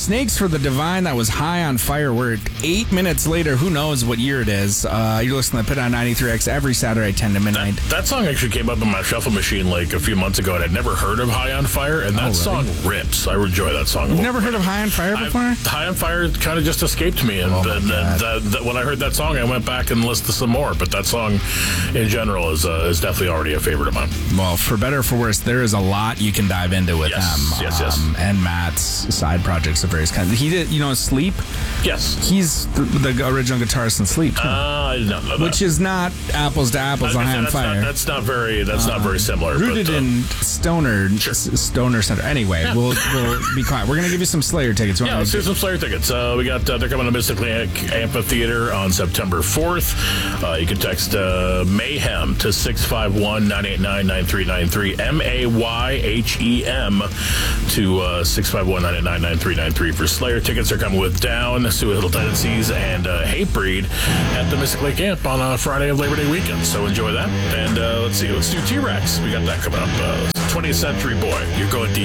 Snakes for the Divine. That was High on Fire. We're 8 minutes later. Who knows what year it is? You're listening to Pit on 93X every Saturday, 10 to midnight. That song actually came up in my shuffle machine like a few months ago, and I'd never heard of High on Fire, and that song rips. I enjoy that song. You've never heard of High on Fire before? High on Fire kind of just escaped me, and when I heard that song, I went back and listened to some more, but that song in general is definitely already a favorite of mine. Well, for better or for worse, there is a lot you can dive into with them. Yes. And Matt's side projects of various kinds. He did, Sleep? Yes. He's the original guitarist in Sleep, too. I didn't know that. Which is not apples to apples on High on Fire. That's not very similar. Rooted in Stoner Center. Anyway, we'll be quiet. We're going to give you some Slayer tickets. Let's do some Slayer tickets. We got they're coming to Mystic Lake Amphitheater on September 4th. You can text Mayhem to 651-989-9393. MAYHEM to 651-989-9393 for Slayer tickets. Are coming with Down, Suicidal Tendencies, and Hatebreed at the Mystic Lake Amp on a Friday of Labor Day weekend. So enjoy that. And let's do T-Rex. We got that coming up. 20th Century Boy. You're going deep.